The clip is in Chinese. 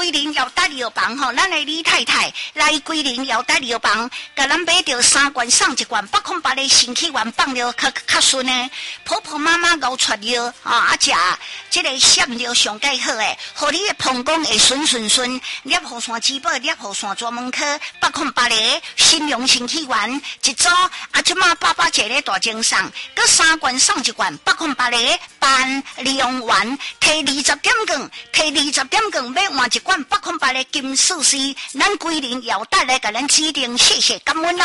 桂林药达药房吼，咱的李太太来桂林药达药房，甲咱买着3罐送1罐808的身体元放了较顺呢。婆婆妈妈熬出药食这个闪药上介好诶，互你的膀胱会顺，尿护腺滋补，尿护腺专门科808个新阳身体元一组，即马爸一个大精送，佮3罐送1罐808个半利用完，摕20点光，要换1罐808个金素丝，咱桂林药达来甲咱指定，谢谢感恩啦。